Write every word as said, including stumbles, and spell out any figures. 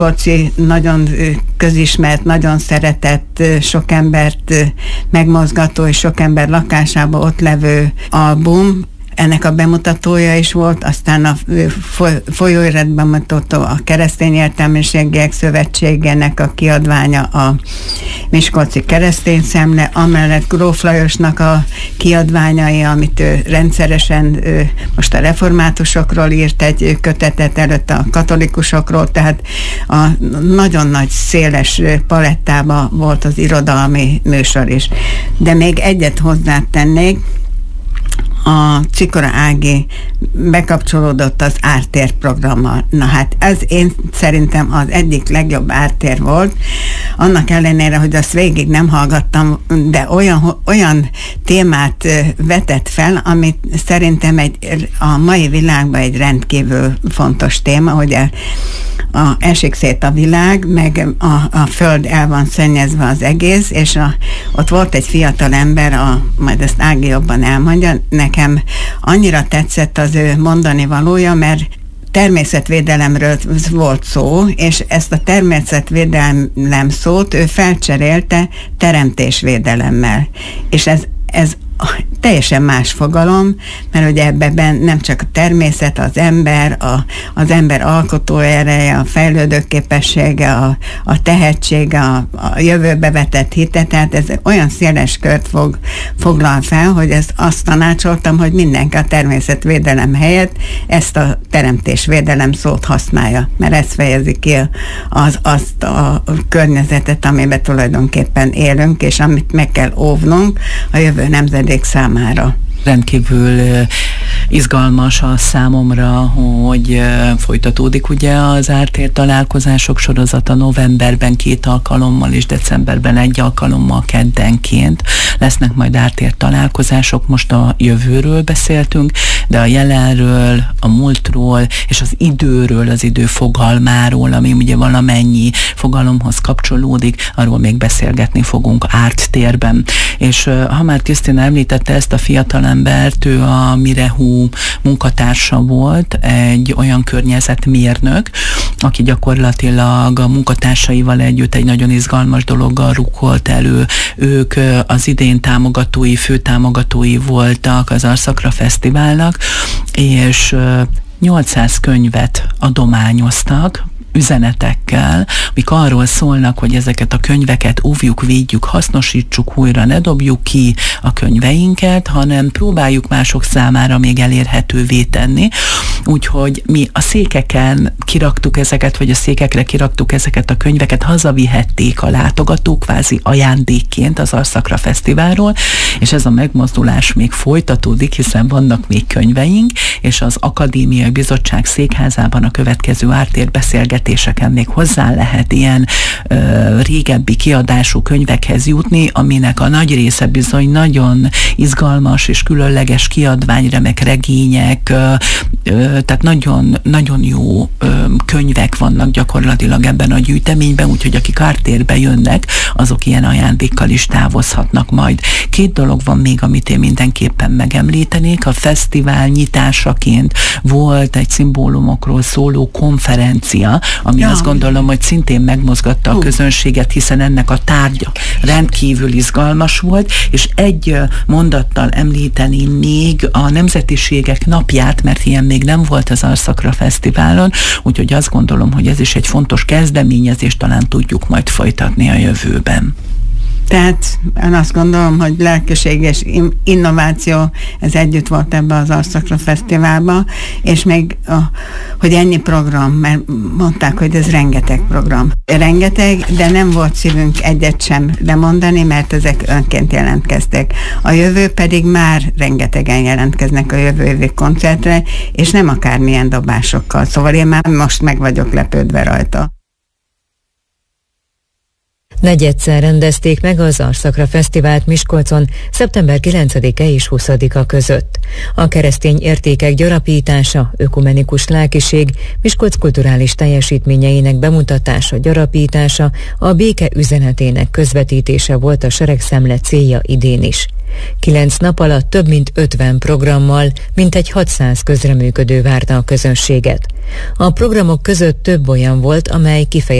Miskolci nagyon közismert, nagyon szeretett, sok embert megmozgató és sok ember lakásában ott levő album. Ennek a bemutatója is volt, aztán a folyóiratban bemutató a Keresztény Értelmiségiek Szövetségének a kiadványa, a Miskolci Keresztény Szemle, amellett Gróf Lajosnak a kiadványai, amit ő rendszeresen ő most a reformátusokról írt egy kötetet, előtt a katolikusokról, tehát a nagyon nagy széles palettában volt az irodalmi műsor is. De még egyet hozzátennék, a Csikora Ági bekapcsolódott az Ártér programmal. Na hát ez én szerintem az egyik legjobb ártér volt, annak ellenére, hogy azt végig nem hallgattam, de olyan, olyan témát vetett fel, amit szerintem egy, a mai világban egy rendkívül fontos téma, hogy a, a, esik szét a világ, meg a, a föld el van szennyezve az egész, és a, ott volt egy fiatal ember, a, majd ezt Ági jobban elmondja, nekem annyira tetszett az ő mondani valója, mert természetvédelemről volt szó, és ezt a természetvédelem szót ő felcserélte teremtésvédelemmel. És ez, ez teljesen más fogalom, mert ugye ebben nem csak a természet, az ember, a, az ember alkotó ereje, a fejlődő képessége, a, a tehetsége, a, a jövőbe vetett hite, tehát ez olyan széles kört fog, foglal fel, hogy ezt azt tanácsoltam, hogy mindenki a természetvédelem helyett ezt a teremtésvédelem szót használja, mert ez fejezi ki az, azt a környezetet, amiben tulajdonképpen élünk, és amit meg kell óvnunk a jövő nemzedék számára. Rendkívül izgalmas a számomra, hogy folytatódik ugye az Ártér találkozások sorozata novemberben két alkalommal és decemberben egy alkalommal keddenként. Lesznek majd Ártér találkozások, most a jövőről beszéltünk, de a jelenről, a múltról és az időről, az idő fogalmáról, ami ugye valamennyi fogalomhoz kapcsolódik, arról még beszélgetni fogunk Árttérben. És ha már Krisztina említette ezt a fiatalembert, ő a Mirehú munkatársa volt, egy olyan környezetmérnök, aki gyakorlatilag a munkatársaival együtt egy nagyon izgalmas dologgal rukkolt elő. Ők az idén támogatói, főtámogatói voltak az Arszakra Fesztiválnak, és nyolcszáz könyvet adományoztak, üzenetekkel, amik arról szólnak, hogy ezeket a könyveket óvjuk, védjük, hasznosítsuk újra, ne dobjuk ki a könyveinket, hanem próbáljuk mások számára még elérhetővé tenni. Úgyhogy mi a székeken kiraktuk ezeket, vagy a székekre kiraktuk ezeket a könyveket, hazavihették a látogatók kvázi ajándékként az Arszakra Fesztiválról, és ez a megmozdulás még folytatódik, hiszen vannak még könyveink, és az Akadémiai Bizottság székházában a következő Ártér beszélgetéseken még hozzá lehet ilyen ö, régebbi kiadású könyvekhez jutni, aminek a nagy része bizony nagyon izgalmas és különleges kiadvány, remek regények, ö, ö, tehát nagyon, nagyon jó ö, könyvek vannak gyakorlatilag ebben a gyűjteményben, úgyhogy akik Ártérbe jönnek, azok ilyen ajándékkal is távozhatnak majd. Két dolog van még, amit én mindenképpen megemlítenék. A fesztivál nyitásaként volt egy szimbólumokról szóló konferencia, ami ja. azt gondolom, hogy szintén megmozgatta a közönséget, hiszen ennek a tárgya rendkívül izgalmas volt, és egy mondattal említeni még a Nemzetiségek napját, mert ilyen még nem volt az Arszakra Fesztiválon, úgyhogy azt gondolom, hogy ez is egy fontos kezdeményezés, talán tudjuk majd folytatni a jövőben. Tehát én azt gondolom, hogy lelkiség és innováció, ez együtt volt ebbe az Arszakra Fesztiválba, és még, a, hogy ennyi program, mert mondták, hogy ez rengeteg program. Rengeteg, de nem volt szívünk egyet sem lemondani, mert ezek önként jelentkeztek. A jövő pedig már rengetegen jelentkeznek a jövő évi koncertre, és nem akármilyen dobásokkal. Szóval én már most meg vagyok lepődve rajta. Negyedszer rendezték meg az Arszakra Fesztivált Miskolcon szeptember kilencedike és huszadika között. A keresztény értékek gyarapítása, ökumenikus lelkiség, Miskolc kulturális teljesítményeinek bemutatása, gyarapítása, a béke üzenetének közvetítése volt a seregszemle célja idén is. Kilenc nap alatt több mint ötven programmal, mintegy hatszáz közreműködő várta a közönséget. A programok között több olyan volt, amely kifejezetten